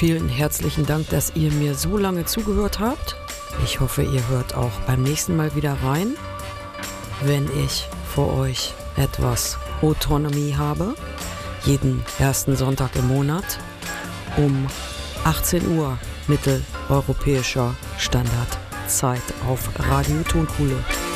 Vielen herzlichen Dank, dass ihr mir so lange zugehört habt. Ich hoffe, ihr hört auch beim nächsten Mal wieder rein, wenn ich für euch etwas Autonomie habe. Jeden ersten Sonntag im Monat um 18 Uhr mitteleuropäischer Standardzeit auf Radio Tonkuhle.